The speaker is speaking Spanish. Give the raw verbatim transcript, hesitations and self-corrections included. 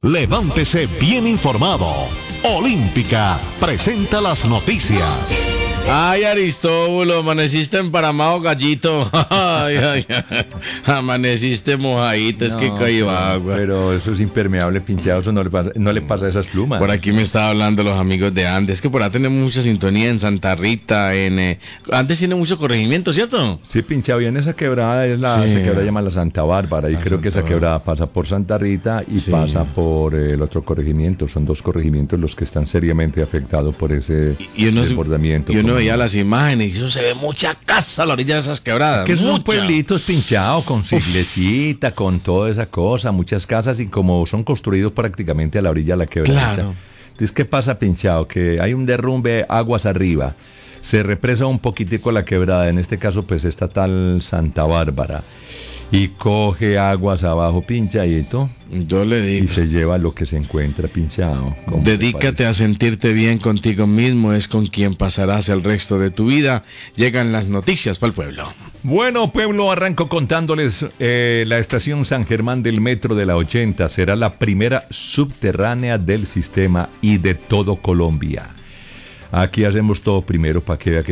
Levántese bien informado. Olímpica presenta las noticias. Ay, Aristóbulo, amaneciste emparamado, gallito. Ay, ay, ay. Amaneciste mojadito, es No, que cayó agua. Pero eso es impermeable, pinchado, eso no le pasa, no le pasa a esas plumas. Por aquí me estaba hablando los amigos de Andes, que por ahí tenemos mucha sintonía en Santa Rita, en eh, Andes tiene mucho corregimiento, ¿cierto? Sí, pinchado, y en esa quebrada es la Sí. se quebrada llama la Santa Bárbara, y La creo Santa que esa Bárbara. quebrada pasa por Santa Rita y Sí. pasa por eh, el otro corregimiento. Son dos corregimientos los que están seriamente afectados por ese Y uno, desbordamiento. y uno como- veía las imágenes y eso se ve mucha casa a la orilla de esas quebradas. Que son mucha. pueblitos pinchados con su iglesita, con toda esa cosa, muchas casas, y como son construidos prácticamente a la orilla de la quebrada. Claro. Entonces, ¿qué pasa, pinchado? Que hay un derrumbe aguas arriba, se represa un poquitico la quebrada, en este caso pues esta tal Santa Bárbara, y coge aguas abajo, pinchadito, Yo le digo. y se lleva lo que se encuentra pinchado. ¿Cómo te Dedícate parece? a sentirte bien contigo mismo, es con quien pasarás el resto de tu vida. Llegan las noticias para el pueblo. Bueno, pueblo, arranco contándoles eh, la estación San Germán del metro de la ochenta será la primera subterránea del sistema y de todo Colombia. Aquí hacemos todo primero para que vea que